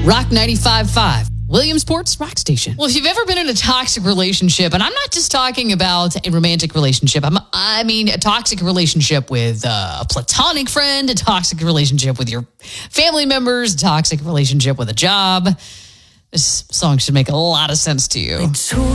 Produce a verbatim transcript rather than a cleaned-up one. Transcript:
Rock ninety-five point five. Williamsport's Rock Station. Well, if you've ever been in a toxic relationship, and I'm not just talking about a romantic relationship, I'm, I mean a toxic relationship with uh, a platonic friend, a toxic relationship with your family members, a toxic relationship with a job, this song should make a lot of sense to you.